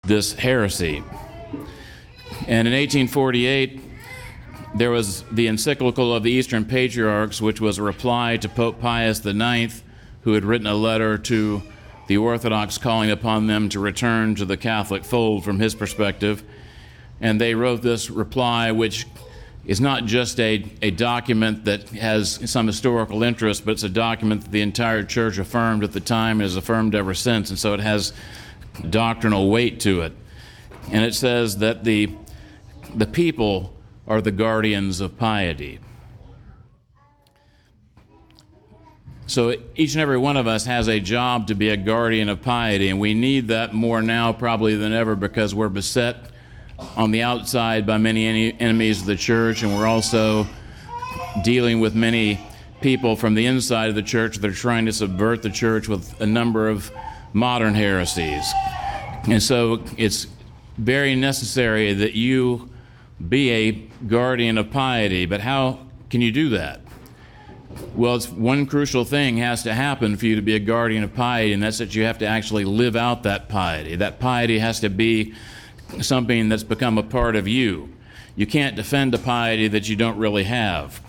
this heresy. And in 1848, there was the encyclical of the Eastern Patriarchs, which was a reply to Pope Pius IX, who had written a letter to the Orthodox calling upon them to return to the Catholic fold from his perspective. And they wrote this reply, which is not just a document that has some historical interest, but it's a document that the entire church affirmed at the time and has affirmed ever since, and so it has doctrinal weight to it. And it says that the people are the guardians of piety. So each and every one of us has a job to be a guardian of piety, and we need that more now probably than ever, because we're beset on the outside by many enemies of the church, and we're also dealing with many people from the inside of the church that are trying to subvert the church with a number of modern heresies. And so it's very necessary that you be a guardian of piety. But how can you do that? Well, it's one crucial thing has to happen for you to be a guardian of piety, and that's that you have to actually live out that piety. That piety has to be something that's become a part of you. You can't defend a piety that you don't really have.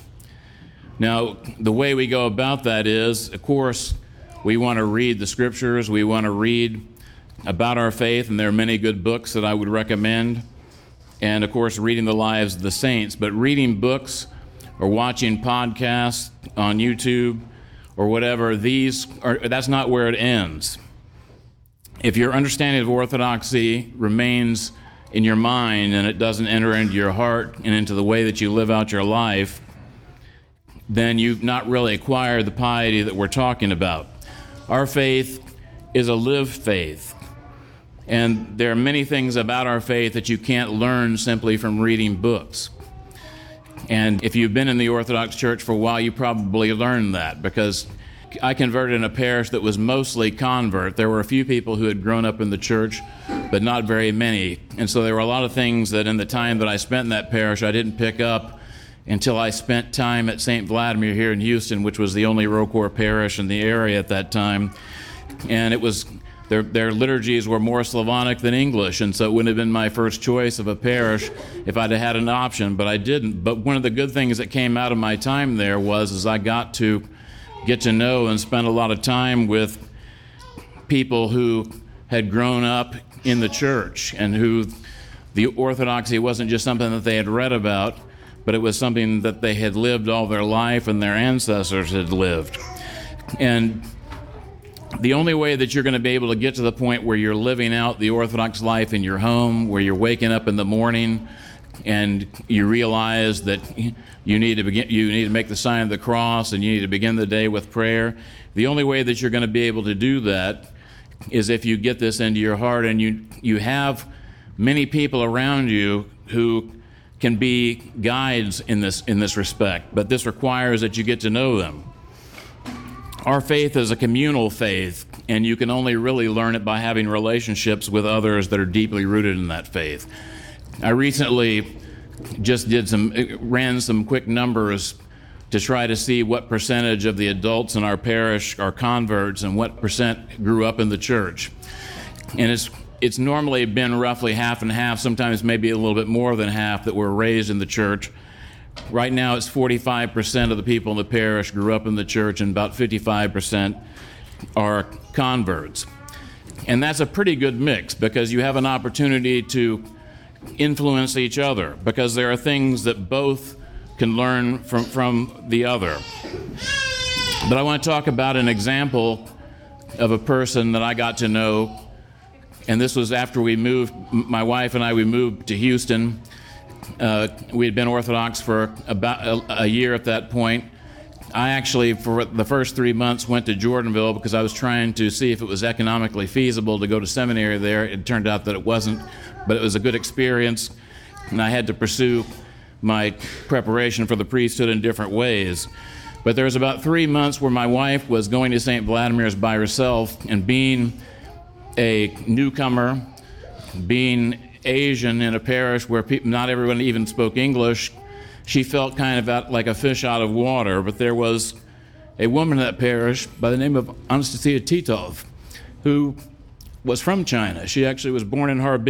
Now, the way we go about that is, of course, we want to read the scriptures, we want to read about our faith, and there are many good books that I would recommend. And of course, reading the lives of the saints. But reading books or watching podcasts on YouTube or whatever, that's not where it ends. If your understanding of orthodoxy remains in your mind and it doesn't enter into your heart and into the way that you live out your life, then you've not really acquired the piety that we're talking about. Our faith is a lived faith. And there are many things about our faith that you can't learn simply from reading books. And if you've been in the Orthodox Church for a while, you probably learned that, because I converted in a parish that was mostly convert. There were a few people who had grown up in the church, but not very many. And so there were a lot of things that in the time that I spent in that parish, I didn't pick up until I spent time at St. Vladimir here in Houston, which was the only ROCOR parish in the area at that time. And it was their liturgies were more Slavonic than English, and so it wouldn't have been my first choice of a parish if I'd have had an option, but I didn't. But one of the good things that came out of my time there was I got to get to know and spend a lot of time with people who had grown up in the church and who the orthodoxy wasn't just something that they had read about, but it was something that they had lived all their life and their ancestors had lived. And the only way that you're going to be able to get to the point where you're living out the Orthodox life in your home, where you're waking up in the morning and you realize that you need to make the sign of the cross and you need to begin the day with prayer. The only way that you're going to be able to do that is if you get this into your heart and you have many people around you who can be guides in this respect, but this requires that you get to know them. Our faith is a communal faith, and you can only really learn it by having relationships with others that are deeply rooted in that faith. I recently just ran some quick numbers to try to see what percentage of the adults in our parish are converts and what percent grew up in the church. And it's normally been roughly half and half, sometimes maybe a little bit more than half that were raised in the church. Right now it's 45% of the people in the parish grew up in the church, and about 55% are converts. And that's a pretty good mix, because you have an opportunity to influence each other, because there are things that both can learn from the other. But I want to talk about an example of a person that I got to know, and this was after my wife and I moved to Houston. We had been Orthodox for about a year at that point. I actually, for the first 3 months, went to Jordanville because I was trying to see if it was economically feasible to go to seminary there. It turned out that it wasn't, but it was a good experience, and I had to pursue my preparation for the priesthood in different ways. But there was about 3 months where my wife was going to St. Vladimir's by herself, and being a newcomer, being Asian in a parish where not everyone even spoke English, she felt kind of like a fish out of water. But there was a woman in that parish by the name of Anastasia Titov, who was from China. She actually was born in Harbin.